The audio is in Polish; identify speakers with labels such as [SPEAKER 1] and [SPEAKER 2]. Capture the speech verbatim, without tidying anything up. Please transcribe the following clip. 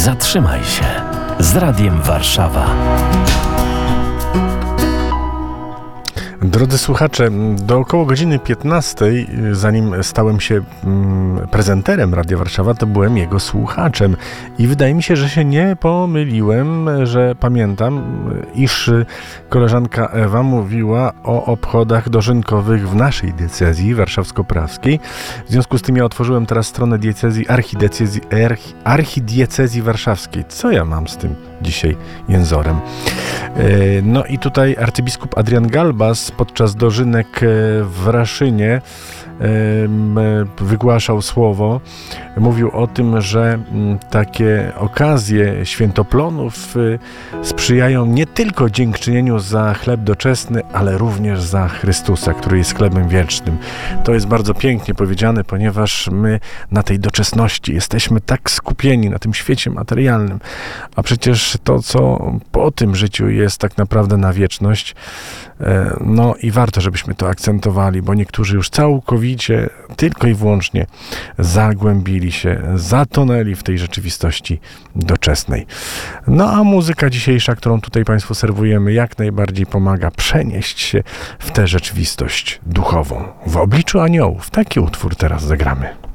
[SPEAKER 1] Zatrzymaj się z Radiem Warszawa.
[SPEAKER 2] Drodzy słuchacze, do około godziny piętnastej, zanim stałem się mm, prezenterem Radia Warszawa, to byłem jego słuchaczem. I wydaje mi się, że się nie pomyliłem, że pamiętam, iż koleżanka Ewa mówiła o obchodach dożynkowych w naszej diecezji warszawsko-praskiej. W związku z tym ja otworzyłem teraz stronę diecezji, archidiecezji, archi, archidiecezji warszawskiej. Co ja mam z tym dzisiaj jęzorem? No i tutaj arcybiskup Adrian Galbas podczas dożynek w Raszynie wygłaszał słowo. Mówił o tym, że takie okazje świętoplonów sprzyjają nie tylko dziękczynieniu za chleb doczesny, ale również za Chrystusa, który jest chlebem wiecznym. To jest bardzo pięknie powiedziane, ponieważ my na tej doczesności jesteśmy tak skupieni na tym świecie materialnym, a przecież to, co po tym życiu jest tak naprawdę na wieczność, no i warto, żebyśmy to akcentowali, bo niektórzy już całkowicie, tylko i wyłącznie zagłębili się, zatonęli w tej rzeczywistości doczesnej. No a muzyka dzisiejsza, którą tutaj Państwu serwujemy, jak najbardziej pomaga przenieść się w tę rzeczywistość duchową. W obliczu aniołów. Taki utwór teraz zagramy.